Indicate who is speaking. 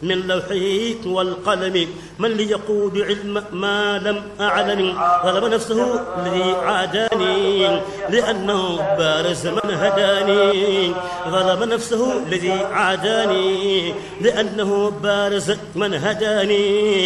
Speaker 1: من لوحي والقلم من ليقود علم ما لم أعلم ظلم نفسه الذي عاداني لأنه بارز من هداني ظلم نفسه الذي عاداني لأنه بارز من هداني